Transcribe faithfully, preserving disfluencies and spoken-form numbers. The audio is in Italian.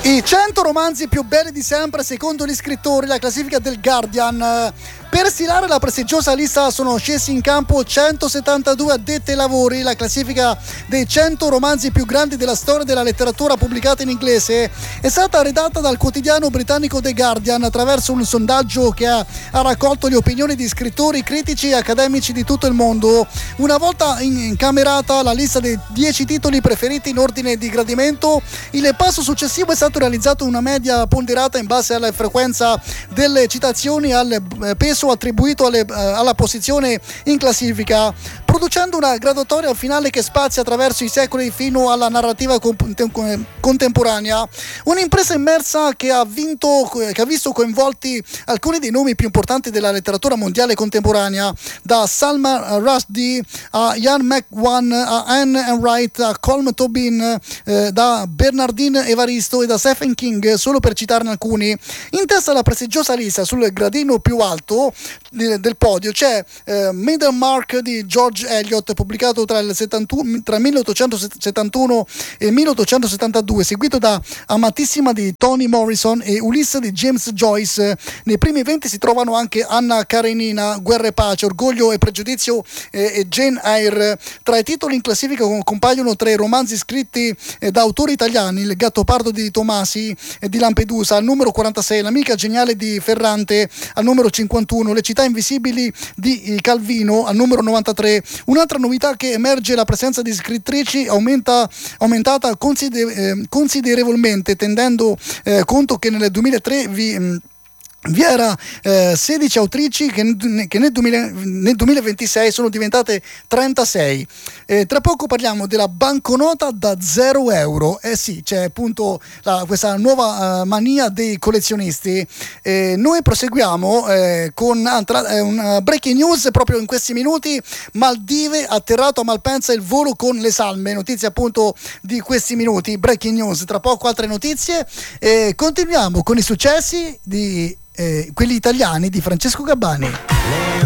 I cento romanzi più belli di sempre secondo gli scrittori, la classifica del Guardian. Per stilare la prestigiosa lista sono scesi in campo centosettantadue addetti ai lavori. La classifica dei cento romanzi più grandi della storia della letteratura pubblicata in inglese è stata redatta dal quotidiano britannico The Guardian attraverso un sondaggio che ha, ha raccolto le opinioni di scrittori, critici e accademici di tutto il mondo. Una volta incamerata la lista dei dieci titoli preferiti in ordine di gradimento, il passo successivo è stato realizzato una media ponderata in base alla frequenza delle citazioni e al peso attribuito alle, alla posizione in classifica, producendo una graduatoria finale che spazia attraverso i secoli fino alla narrativa contemporanea. Un'impresa immersa che ha vinto, che ha visto coinvolti alcuni dei nomi più importanti della letteratura mondiale contemporanea, da Salman Rushdie a Ian McEwan a Anne Enright a Colm Tobin, eh, da Bernardine Evaristo e da Stephen King, solo per citarne alcuni. In testa alla prestigiosa lista, sul gradino più alto del podio, c'è eh, Middlemarch di George Eliot, pubblicato tra il, settantuno, tra il milleottocentosettantuno e il milleottocentosettantadue, seguito da Amatissima di Toni Morrison e Ulisse di James Joyce. Nei primi venti si trovano anche Anna Karenina, Guerra e Pace, Orgoglio e Pregiudizio eh, e Jane Eyre. Tra i titoli in classifica compaiono tre romanzi scritti eh, da autori italiani: Il Gattopardo di Tomasi e di Lampedusa al numero quarantasei, L'amica geniale di Ferrante al numero cinquantuno, Le città invisibili di Calvino al numero novantatré. Un'altra novità che emerge è la presenza di scrittrici aumenta, aumentata consider- eh, considerevolmente, tenendo eh, conto che nel duemilatré vi mh, Vi era eh, sedici autrici che, che nel, duemila, nel duemilaventisei sono diventate trentasei. Eh, tra poco parliamo della banconota da zero euro. Eh sì, c'è appunto la, questa nuova uh, mania dei collezionisti. Eh, noi proseguiamo eh, con altra, eh, un breaking news proprio in questi minuti. Maldive, atterrato a Malpensa il volo con le salme. Notizie appunto di questi minuti. Breaking news. Tra poco altre notizie. Eh, continuiamo con i successi di Eh, quelli italiani di Francesco Gabbani.